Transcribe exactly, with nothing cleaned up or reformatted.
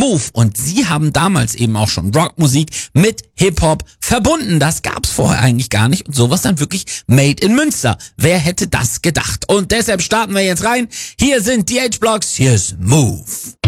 Move. Und sie haben damals eben auch schon Rockmusik mit Hip-Hop verbunden. Das gab's vorher eigentlich gar nicht. Und sowas dann wirklich made in Münster. Wer hätte das gedacht? Und deshalb starten wir jetzt rein. Hier sind die H-Blocks. Hier ist Move.